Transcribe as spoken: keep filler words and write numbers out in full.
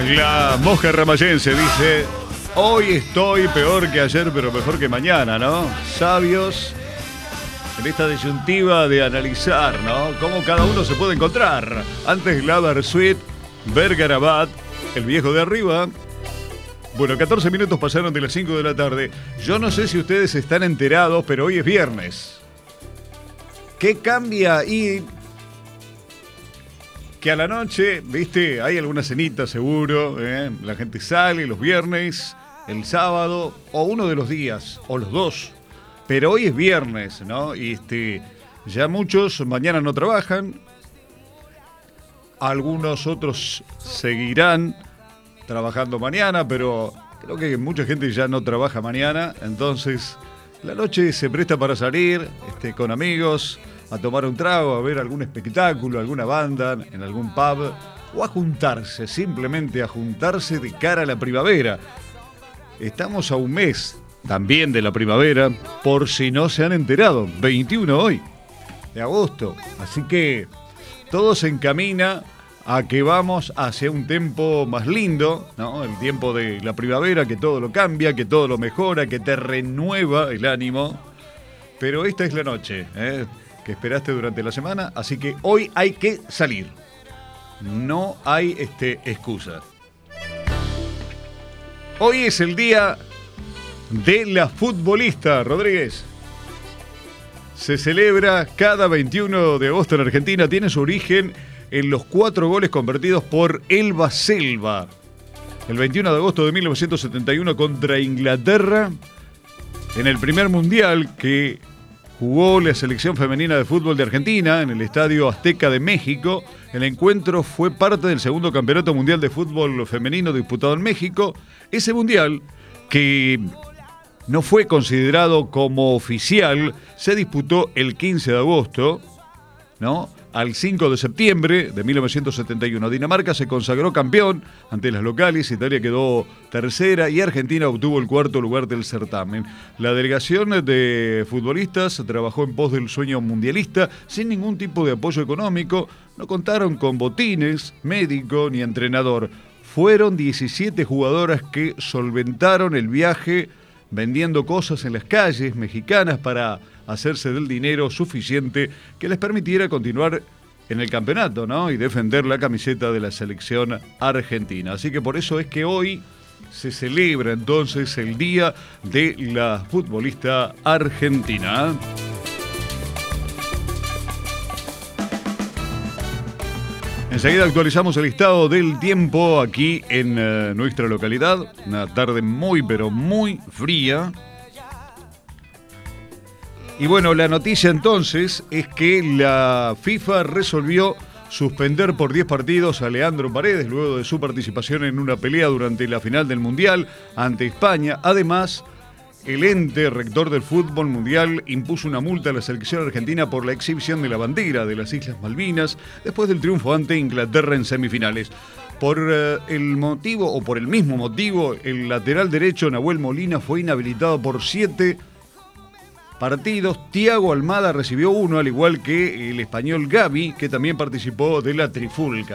La Mosca Ramayense dice: hoy estoy peor que ayer, pero mejor que mañana, ¿no? Sabios en esta disyuntiva de analizar, ¿no? Cómo cada uno se puede encontrar. Antes la Versuit, Bergarabat, el viejo de arriba. Bueno, catorce minutos pasaron de las cinco de la tarde. Yo no sé si ustedes están enterados, pero hoy es viernes. ¿Qué cambia? Y que a la noche, viste, hay alguna cenita seguro, ¿eh? La gente sale los viernes, el sábado, o uno de los días, o los dos. Pero hoy es viernes, ¿no? Y este, ya muchos mañana no trabajan, algunos otros seguirán trabajando mañana, pero creo que mucha gente ya no trabaja mañana, entonces la noche se presta para salir este, con amigos, a tomar un trago, a ver algún espectáculo, alguna banda, en algún pub, o a juntarse, simplemente a juntarse de cara a la primavera. Estamos a un mes también de la primavera, por si no se han enterado, veintiuno hoy, de agosto. Así que todo se encamina a que vamos hacia un tiempo más lindo, ¿no? El tiempo de la primavera, que todo lo cambia, que todo lo mejora, que te renueva el ánimo. Pero esta es la noche, ¿eh? que esperaste durante la semana, así que hoy hay que salir. No hay este, excusa. Hoy es el día de la futbolista, Rodríguez. Se celebra cada veintiuno de agosto en Argentina. Tiene su origen en los cuatro goles convertidos por Elba Selva. El veintiuno de agosto de mil novecientos setenta y uno contra Inglaterra, en el primer mundial que jugó la selección femenina de fútbol de Argentina en el Estadio Azteca de México. El encuentro fue parte del segundo campeonato mundial de fútbol femenino disputado en México. Ese mundial, que no fue considerado como oficial, se disputó el quince de agosto, ¿no? Al cinco de septiembre de mil novecientos setenta y uno. Dinamarca se consagró campeón ante las locales, Italia quedó tercera y Argentina obtuvo el cuarto lugar del certamen. La delegación de futbolistas trabajó en pos del sueño mundialista sin ningún tipo de apoyo económico, no contaron con botines, médico ni entrenador. Fueron diecisiete jugadoras que solventaron el viaje vendiendo cosas en las calles mexicanas para hacerse del dinero suficiente que les permitiera continuar en el campeonato, ¿no? Y defender la camiseta de la selección argentina. Así que por eso es que hoy se celebra entonces el Día de la Futbolista Argentina. Enseguida actualizamos el estado del tiempo aquí en uh, nuestra localidad. Una tarde muy, pero muy fría. Y bueno, la noticia entonces es que la FIFA resolvió suspender por diez partidos a Leandro Paredes luego de su participación en una pelea durante la final del Mundial ante España. Además, el ente rector del fútbol mundial impuso una multa a la selección argentina por la exhibición de la bandera de las Islas Malvinas después del triunfo ante Inglaterra en semifinales. Por uh, el motivo, o por el mismo motivo, el lateral derecho Nahuel Molina fue inhabilitado por siete partidos. Thiago Almada recibió uno, al igual que el español Gavi, que también participó de la trifulca.